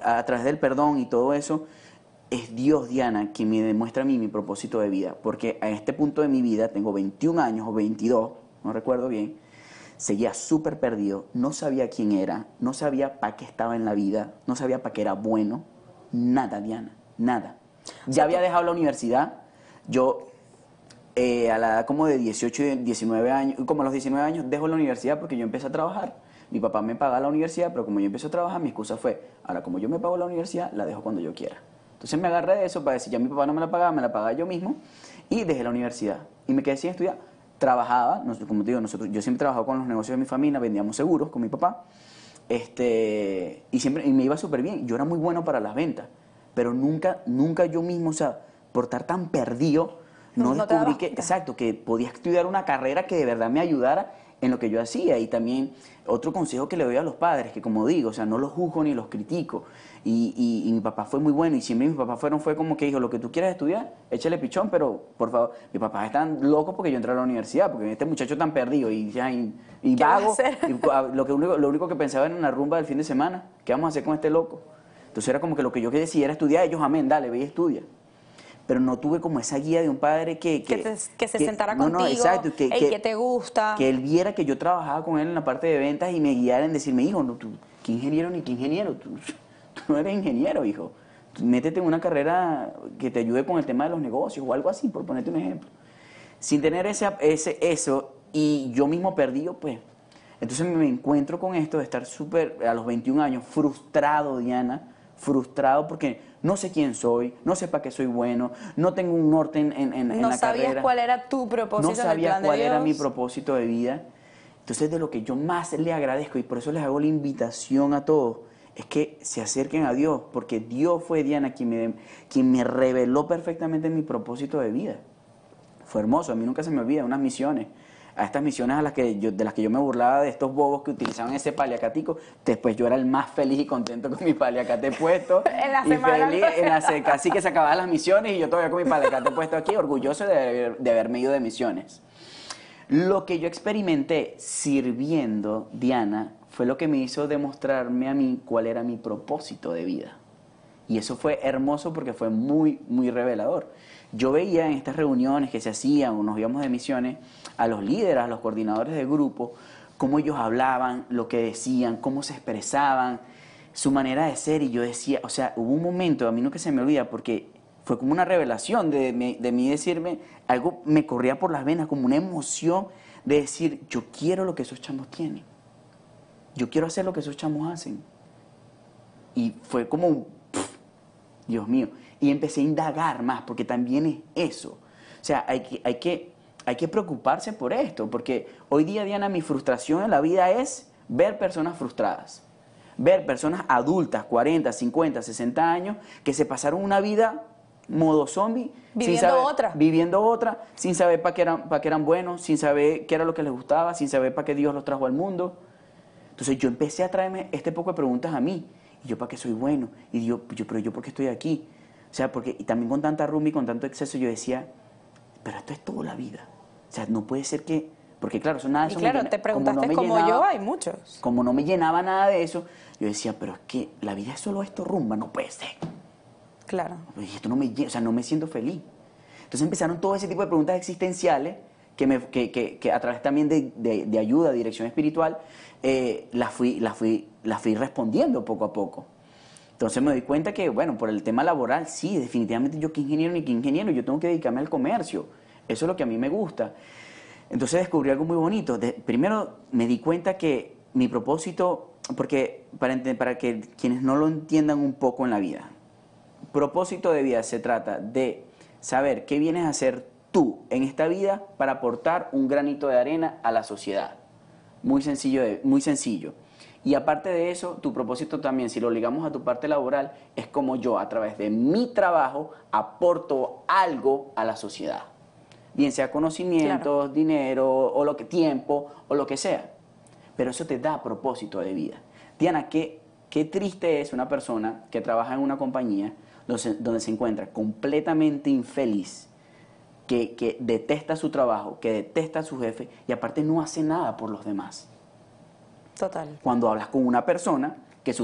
a través del perdón y todo eso, es Dios, Diana, quien me demuestra a mí mi propósito de vida. Porque a este punto de mi vida, tengo 21 años o 22, no recuerdo bien, seguía súper perdido, no sabía quién era, no sabía para qué estaba en la vida, no sabía para qué era bueno, nada, Diana, nada. Ya había dejado la universidad, yo a la edad como de 18 y 19 años, como a los 19 años dejo la universidad porque yo empecé a trabajar. Mi papá me pagaba la universidad, pero como yo empecé a trabajar, mi excusa fue, ahora como yo me pago la universidad, la dejo cuando yo quiera. Entonces me agarré de eso para decir, ya mi papá no me la pagaba yo mismo, y dejé la universidad. Y me quedé sin estudiar. Trabajaba, como te digo, yo siempre trabajaba con los negocios de mi familia, vendíamos seguros con mi papá, y me iba súper bien. Yo era muy bueno para las ventas, pero nunca yo mismo, o sea, por estar tan perdido, no descubrí que podía estudiar una carrera que de verdad me ayudara en lo que yo hacía. Y también otro consejo que le doy a los padres, que como digo, o sea, no los juzgo ni los critico. Y mi papá fue muy bueno, y siempre mis papás fue como que dijo, lo que tú quieras estudiar, échale pichón, pero por favor, mis papás están locos porque yo entré a la universidad, porque este muchacho tan perdido y vago, lo único que pensaba era en una rumba del fin de semana, ¿qué vamos a hacer con este loco? Entonces era como que lo que yo decía era estudiar, ellos, amén, dale, ve y estudia. Pero no tuve como esa guía de un padre que se sentara contigo, exacto, que te gusta. Que él viera que yo trabajaba con él en la parte de ventas y me guiara en decirme, hijo, no, tú, ¿qué ingeniero ni qué ingeniero? Tú no eres ingeniero, hijo. Tú métete en una carrera que te ayude con el tema de los negocios o algo así, por ponerte un ejemplo. Sin tener eso, y yo mismo perdido, pues. Entonces me encuentro con esto de estar a los 21 años, frustrado, Diana, frustrado porque no sé quién soy, no sé para qué soy bueno, no tengo un norte en la carrera. No sabías cuál era tu propósito en el plan de Dios. No sabía cuál era mi propósito de vida. Entonces, de lo que yo más le agradezco, y por eso les hago la invitación a todos, es que se acerquen a Dios, porque Dios fue, Diana, quien me reveló perfectamente mi propósito de vida. Fue hermoso, a mí nunca se me olvida, unas misiones. A estas misiones de las que yo me burlaba de estos bobos que utilizaban ese paliacatico, después yo era el más feliz y contento con mi paliacate puesto. En la semana. Casi que se acababan las misiones y yo todavía con mi paliacate puesto aquí, orgulloso de haberme ido de misiones. Lo que yo experimenté sirviendo, Diana, fue lo que me hizo demostrarme a mí cuál era mi propósito de vida. Y eso fue hermoso porque fue muy, muy revelador. Yo veía en estas reuniones que se hacían o nos íbamos de misiones a los líderes, a los coordinadores de grupo, cómo ellos hablaban, lo que decían, cómo se expresaban, su manera de ser. Y yo decía, o sea, hubo un momento, a mí nunca se me olvida, porque fue como una revelación de mí decirme, algo me corría por las venas, como una emoción de decir, yo quiero lo que esos chamos tienen. Yo quiero hacer lo que esos chamos hacen. Y fue como un, Dios mío. Y empecé a indagar más, porque también es eso. O sea, hay que preocuparse por esto, porque hoy día, Diana, mi frustración en la vida es ver personas frustradas. Ver personas adultas, 40, 50, 60 años, que se pasaron una vida modo zombie, viviendo otra, sin saber para qué eran buenos, sin saber qué era lo que les gustaba, sin saber para qué Dios los trajo al mundo. Entonces yo empecé a traerme este poco de preguntas a mí. ¿Y yo para qué soy bueno? Y pero yo ¿por qué estoy aquí? O sea, y también con tanta rumba y con tanto exceso yo decía, pero esto es toda la vida. O sea, no puede ser que... Porque claro, eso nada de eso me llenaba. Te preguntaste como yo, hay muchos. Como no me llenaba nada de eso, yo decía, pero es que la vida es solo esto, rumba, no puede ser. Claro. Y esto no me llena, o sea, no me siento feliz. Entonces empezaron todo ese tipo de preguntas existenciales que a través también de ayuda, de dirección espiritual, las fui respondiendo poco a poco. Entonces me doy cuenta que, bueno, por el tema laboral, sí, definitivamente yo qué ingeniero ni qué ingeniero, yo tengo que dedicarme al comercio. Eso es lo que a mí me gusta. Entonces descubrí algo muy bonito. Primero me di cuenta que mi propósito, porque para que quienes no lo entiendan un poco en la vida, propósito de vida se trata de saber qué vienes a hacer tú en esta vida para aportar un granito de arena a la sociedad. Muy sencillo, muy sencillo. Y aparte de eso, tu propósito también, si lo ligamos a tu parte laboral, es como yo, a través de mi trabajo, aporto algo a la sociedad. Bien sea conocimientos, claro, dinero, o tiempo, o lo que sea. Pero eso te da propósito de vida. Diana, qué triste es una persona que trabaja en una compañía donde se encuentra completamente infeliz, que detesta su trabajo, que detesta a su jefe y aparte no hace nada por los demás. Total. Cuando hablas con una persona